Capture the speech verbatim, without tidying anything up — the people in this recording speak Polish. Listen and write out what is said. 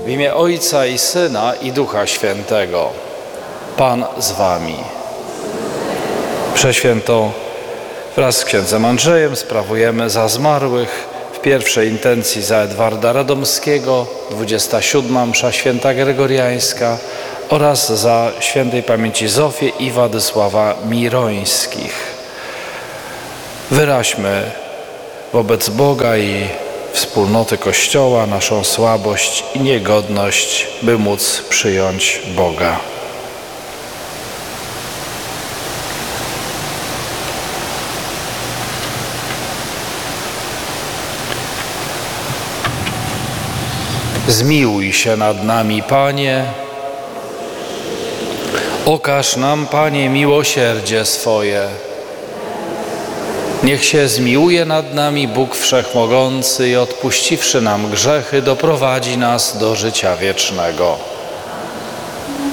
W imię Ojca i Syna i Ducha Świętego. Pan z wami. Przeświętą wraz z księdzem Andrzejem sprawujemy za zmarłych w pierwszej intencji za Edwarda Radomskiego, dwudziesta siódma msza święta gregoriańska oraz za świętej pamięci Zofię i Władysława Mirońskich. Wyraźmy wobec Boga i wspólnoty Kościoła naszą słabość i niegodność, by móc przyjąć Boga. Zmiłuj się nad nami, Panie. Okaż nam, Panie, miłosierdzie swoje. Niech się zmiłuje nad nami Bóg Wszechmogący i odpuściwszy nam grzechy, doprowadzi nas do życia wiecznego.